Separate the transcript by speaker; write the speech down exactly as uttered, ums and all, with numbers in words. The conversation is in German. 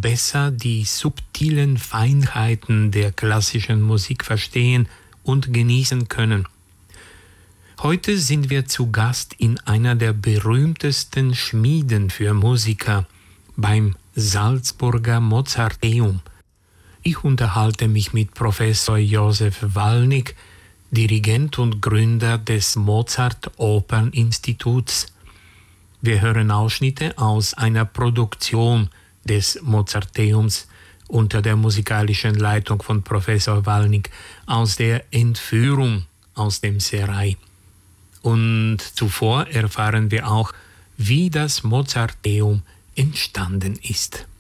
Speaker 1: besser die subtilen Feinheiten der klassischen Musik verstehen und genießen können. Heute sind wir zu Gast in einer der berühmtesten Schmieden für Musiker, beim Salzburger Mozarteum. Ich unterhalte mich mit Professor Josef Walnig, Dirigent und Gründer des Mozart-Opern-Instituts. Wir hören Ausschnitte aus einer Produktion des Mozarteums unter der musikalischen Leitung von Professor Walnig aus der Entführung aus dem Serail. Und zuvor erfahren wir auch, wie das Mozarteum entstanden ist.